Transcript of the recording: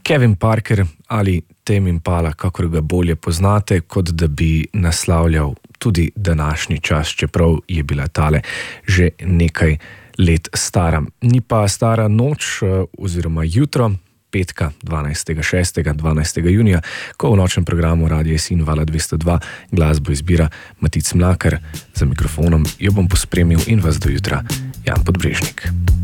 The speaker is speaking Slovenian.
Kevin Parker ali Tame Impala, kakor ga bolje poznate, kot da bi naslavljal tudi današnji čas, čeprav je bila tale že nekaj let stara. Ni pa stara noč oziroma jutro, petka 12. 12. junija, ko v nočnem programu Radia Sin Vala 202 glasbo izbira Matic Mlakar. Za mikrofonom jo bom pospremil in vas do jutra Jan Podbrežnik.